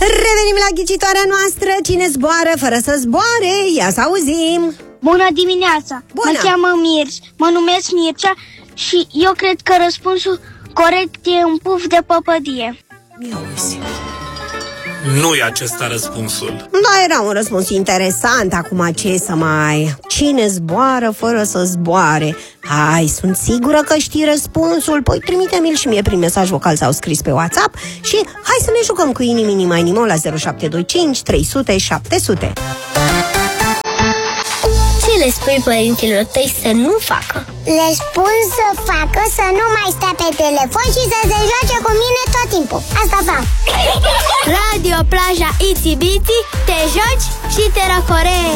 Revenim la ghicitoarea noastră. Cine zboară fără să zboare? Ia să auzim. Bună dimineața. Bună. Mă cheamă mă numesc Mircea și eu cred că răspunsul corect e un puf de păpădie. Ia uzi. Nu e acesta răspunsul. Da, era un răspuns interesant. Acum ce să mai... Cine zboară fără să zboare? Hai, sunt sigură că știi răspunsul. Păi trimite-mi-l și mie prin mesaj vocal sau scris pe WhatsApp. Și hai să ne jucăm cu inimii mai nimă la 0725 300 700. Ce le spui părinților tăi să nu facă? Le spun să facă să nu mai stea pe telefon și să se joace cu mine tot timpul. Asta fac. Radio Plaja Itsy Bitsy, te joci și te răcorești.